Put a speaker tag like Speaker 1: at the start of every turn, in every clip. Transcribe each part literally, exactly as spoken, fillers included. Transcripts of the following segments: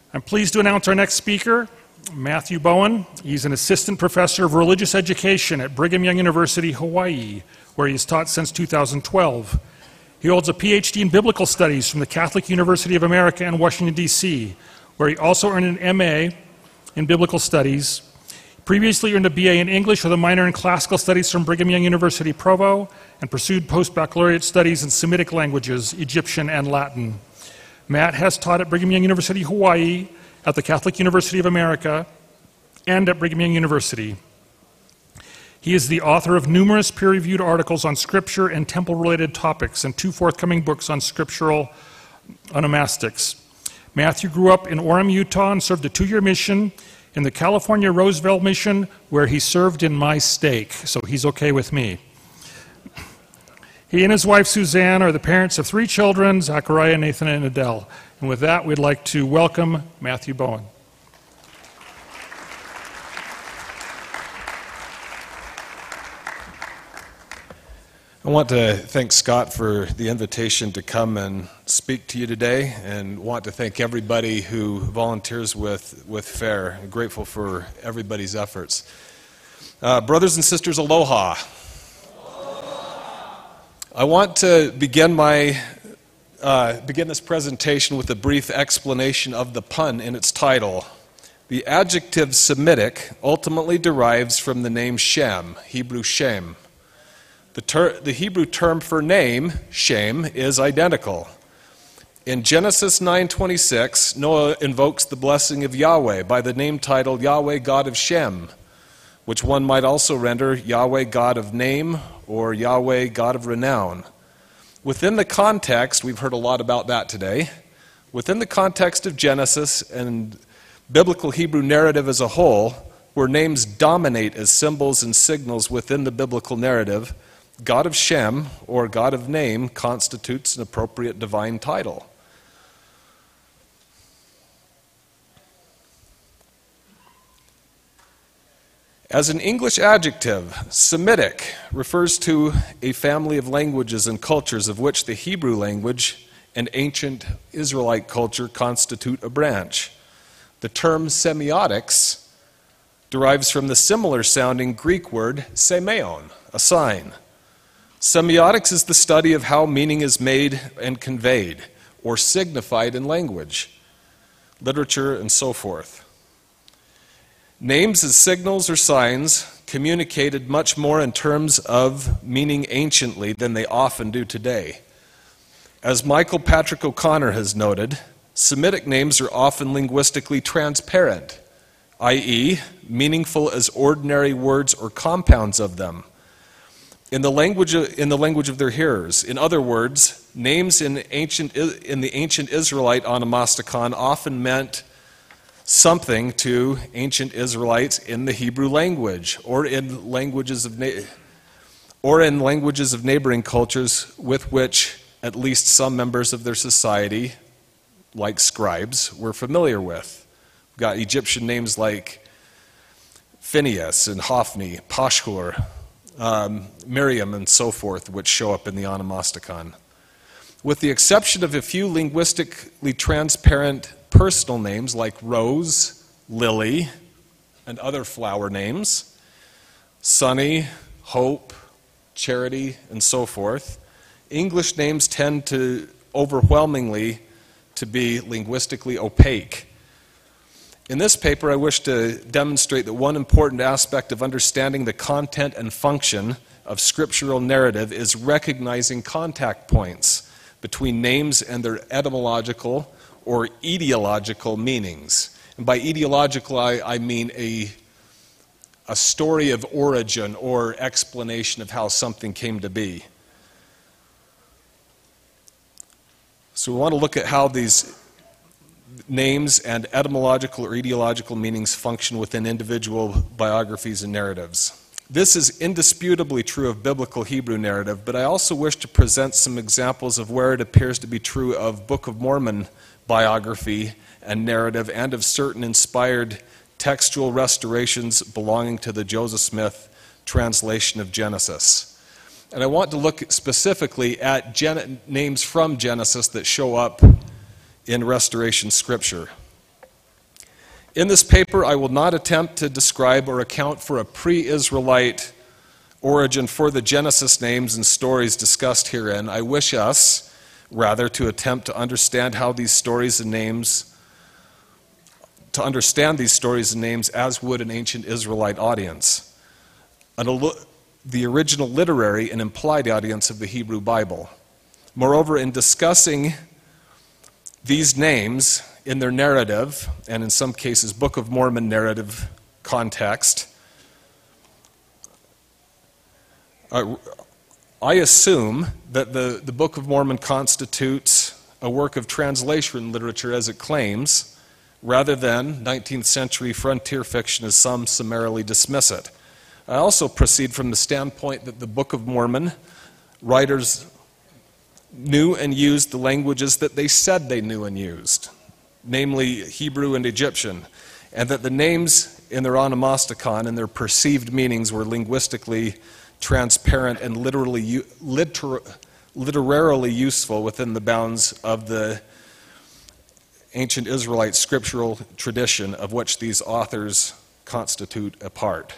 Speaker 1: I'm pleased to announce our next speaker, Matthew Bowen. He's an assistant professor of religious education at Brigham Young University, Hawaii, where he's taught since two thousand twelve. He holds a P H D in biblical studies from the Catholic University of America in Washington, D C, where he also earned an M A in biblical studies. Previously earned a B A in English with a minor in classical studies from Brigham Young University, Provo, and pursued post-baccalaureate studies in Semitic languages, Egyptian and Latin. Matt has taught at Brigham Young University, Hawaii, at the Catholic University of America, and at Brigham Young University. He is the author of numerous peer-reviewed articles on scripture and temple-related topics and two forthcoming books on scriptural onomastics. Matthew grew up in Orem, Utah, and served a two-year mission in the California Roseville Mission, where he served in my stake, so he's okay with me. He and his wife Suzanne are the parents of three children, Zachariah, Nathan, and Adele. And with that, we'd like to welcome Matthew Bowen.
Speaker 2: I want to thank Scott for the invitation to come and speak to you today, and want to thank everybody who volunteers with, with FAIR. I'm grateful for everybody's efforts. Uh, brothers and sisters, aloha. Aloha. I want to begin my uh, begin this presentation with a brief explanation of the pun in its title. The adjective Semitic ultimately derives from the name Shem, Hebrew Shem. The, ter- the Hebrew term for name, Shem, is identical. In Genesis nine twenty-six, Noah invokes the blessing of Yahweh by the name title Yahweh God of Shem, which one might also render Yahweh God of name or Yahweh God of renown. Within the context, we've heard a lot about that today, within the context of Genesis and biblical Hebrew narrative as a whole, where names dominate as symbols and signals within the biblical narrative, God of Shem, or God of name, constitutes an appropriate divine title. As an English adjective, Semitic refers to a family of languages and cultures of which the Hebrew language and ancient Israelite culture constitute a branch. The term semiotics derives from the similar sounding Greek word semeion, a sign. Semiotics is the study of how meaning is made and conveyed, or signified in language, literature, and so forth. Names as signals or signs communicated much more in terms of meaning anciently than they often do today. As Michael Patrick O'Connor has noted, Semitic names are often linguistically transparent, that is, meaningful as ordinary words or compounds of them, in the language of, in the language of their hearers. In other words, names in ancient in the ancient Israelite onomasticon often meant something to ancient Israelites in the Hebrew language, or in languages of na- or in languages of neighboring cultures with which at least some members of their society, like scribes, were familiar with. We've got Egyptian names like Phineas and Hophni, Pashhur, Um, Miriam, and so forth, which show up in the onomasticon. With the exception of a few linguistically transparent personal names like Rose, Lily, and other flower names, Sunny, Hope, Charity, and so forth, English names tend to overwhelmingly to be linguistically opaque. In this paper, I wish to demonstrate that one important aspect of understanding the content and function of scriptural narrative is recognizing contact points between names and their etymological or etiological meanings. And by etiological, I, I mean a, a story of origin or explanation of how something came to be. So we want to look at how these names and etymological or etiological meanings function within individual biographies and narratives. This is indisputably true of biblical Hebrew narrative, but I also wish to present some examples of where it appears to be true of Book of Mormon biography and narrative, and of certain inspired textual restorations belonging to the Joseph Smith translation of Genesis. And I want to look specifically at gen- names from Genesis that show up in Restoration Scripture. In this paper, I will not attempt to describe or account for a pre-Israelite origin for the Genesis names and stories discussed herein. I wish us, rather, to attempt to understand how these stories and names, to understand these stories and names as would an ancient Israelite audience, an, the original literary and implied audience of the Hebrew Bible. Moreover, in discussing these names in their narrative, and in some cases Book of Mormon narrative context, uh, I assume that the, the Book of Mormon constitutes a work of translation literature as it claims, rather than nineteenth century frontier fiction as some summarily dismiss it. I also proceed from the standpoint that the Book of Mormon writers knew and used the languages that they said they knew and used, namely Hebrew and Egyptian, and that the names in their onomasticon and their perceived meanings were linguistically transparent and literally, liter, literarily useful within the bounds of the ancient Israelite scriptural tradition of which these authors constitute a part.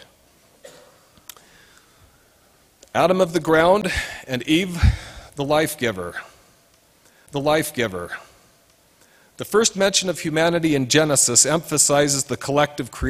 Speaker 2: Adam of the ground and Eve the life-giver. The life-giver. The first mention of humanity in Genesis emphasizes the collective creation